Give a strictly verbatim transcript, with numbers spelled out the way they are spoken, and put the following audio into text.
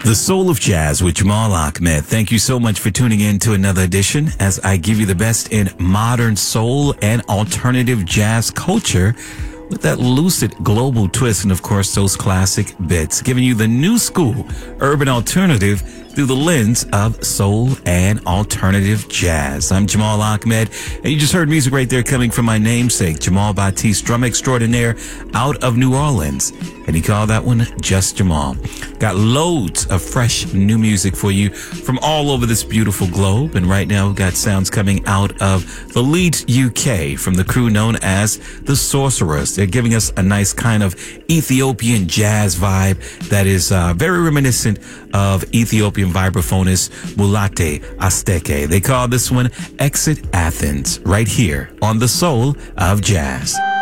The Soul of Jazz with Jamal Ahmed. Thank you so much for tuning in to another edition as I give you the best in modern soul and alternative jazz culture with that lucid global twist and, of course, those classic bits, giving you the new school urban alternative through the lens of soul and alternative jazz. I'm Jamal Ahmed, and you just heard music right there coming from my namesake, Jamal Batiste, drum extraordinaire out of New Orleans. And he called that one Just Jamal. Got loads of fresh new music for you from all over this beautiful globe. And right now we've got sounds coming out of the Leeds, U K from the crew known as the Sorcerers. They're giving us a nice kind of Ethiopian jazz vibe that is uh, very reminiscent of Ethiopian vibraphonist Mulate Asteke. They call this one Exit Athens right here on the Soul of Jazz.